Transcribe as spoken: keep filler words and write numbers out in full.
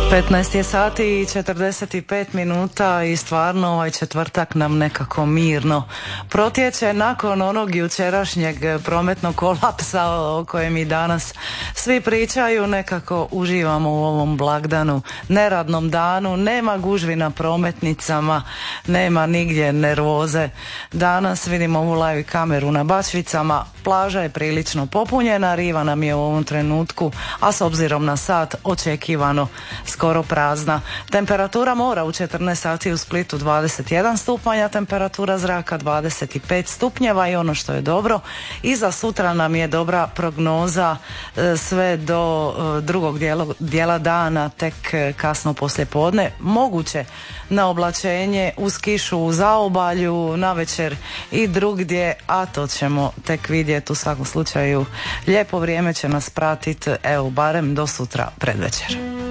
petnaest je sati i četrdeset pet minuta i stvarno ovaj četvrtak nam nekako mirno protječe nakon onog jučerašnjeg prometnog kolapsa o kojem i danas svi pričaju. Nekako uživamo u ovom blagdanu, neradnom danu, nema gužvi na prometnicama, nema nigdje nervoze. Danas vidimo ovu live kameru na Bačvicama, plaža je prilično popunjena, riva nam je u ovom trenutku, a s obzirom na sat očekivano skoro prazna. Temperatura mora u četrnaest sati u Splitu dvadeset jedan stupanja, temperatura zraka dvadeset pet stupnjeva i ono što je dobro, i za sutra nam je dobra prognoza sve do drugog dijela, dijela dana, tek kasno poslijepodne. Moguće na oblačenje uz kišu u zaobalju, navečer i drugdje, a to ćemo tek vidjeti. U svakom slučaju lijepo vrijeme će nas pratiti, evo barem do sutra predvečer.